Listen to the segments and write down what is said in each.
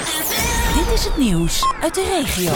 Dit is het nieuws uit de regio.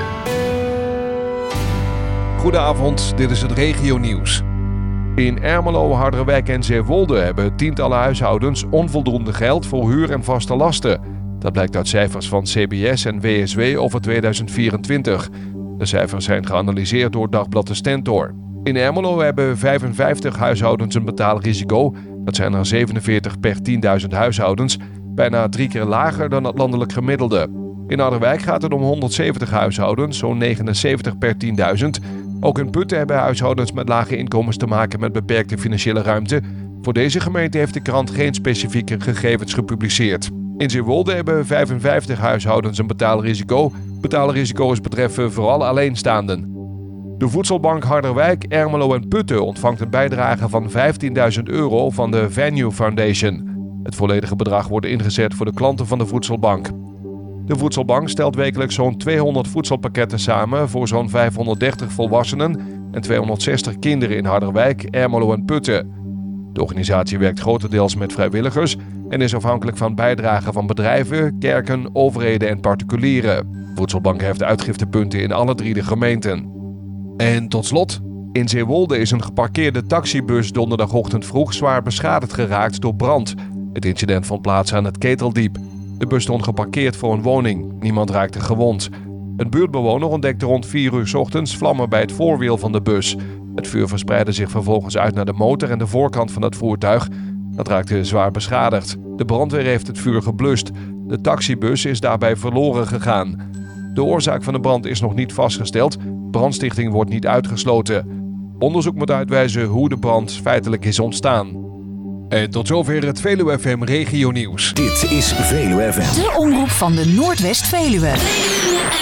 Goedenavond, dit is het regionieuws. In Ermelo, Harderwijk en Zeewolde hebben tientallen huishoudens onvoldoende geld voor huur en vaste lasten. Dat blijkt uit cijfers van CBS en WSW over 2024. De cijfers zijn geanalyseerd door Dagblad de Stentor. In Ermelo hebben 55 huishoudens een betaalrisico. Dat zijn er 47 per 10.000 huishoudens, bijna 3 keer lager dan het landelijk gemiddelde. In Harderwijk gaat het om 170 huishoudens, zo'n 79 per 10.000. Ook in Putten hebben huishoudens met lage inkomens te maken met beperkte financiële ruimte. Voor deze gemeente heeft de krant geen specifieke gegevens gepubliceerd. In Zeewolde hebben 55 huishoudens een betaalrisico. Betaalrisico's betreffen vooral alleenstaanden. De Voedselbank Harderwijk, Ermelo en Putten ontvangt een bijdrage van €15.000 van de Venue Foundation. Het volledige bedrag wordt ingezet voor de klanten van de voedselbank. De voedselbank stelt wekelijks zo'n 200 voedselpakketten samen voor zo'n 530 volwassenen en 260 kinderen in Harderwijk, Ermelo en Putten. De organisatie werkt grotendeels met vrijwilligers en is afhankelijk van bijdragen van bedrijven, kerken, overheden en particulieren. De voedselbank heeft uitgiftepunten in alle 3 de gemeenten. En tot slot, in Zeewolde is een geparkeerde taxibus donderdagochtend vroeg zwaar beschadigd geraakt door brand. Het incident vond plaats aan het Keteldiep. De bus stond geparkeerd voor een woning. Niemand raakte gewond. Een buurtbewoner ontdekte rond 4 uur 's ochtends vlammen bij het voorwiel van de bus. Het vuur verspreidde zich vervolgens uit naar de motor en de voorkant van het voertuig. Dat raakte zwaar beschadigd. De brandweer heeft het vuur geblust. De taxibus is daarbij verloren gegaan. De oorzaak van de brand is nog niet vastgesteld. Brandstichting wordt niet uitgesloten. Onderzoek moet uitwijzen hoe de brand feitelijk is ontstaan. En tot zover het Veluwe FM Regionieuws. Dit is Veluwe FM. De omroep van de Noordwest-Veluwe.